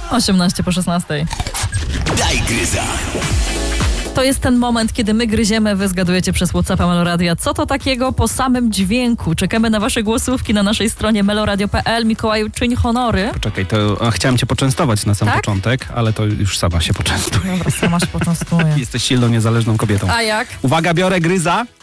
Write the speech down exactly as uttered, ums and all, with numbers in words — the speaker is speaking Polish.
osiemnaście po szesnastej. Daj gryza. To jest ten moment, kiedy my gryziemy, wy zgadujecie przez WhatsAppa Meloradia. Co to takiego po samym dźwięku? Czekamy na wasze głosówki na naszej stronie meloradio kropka p l. Mikołaju, czyń honory. Poczekaj, to a, chciałem cię poczęstować na sam tak? początek, ale to już sama się poczęstuj. Dobra, sama się poczęstuję. Jesteś silną, niezależną kobietą. A jak? Uwaga, biorę gryza.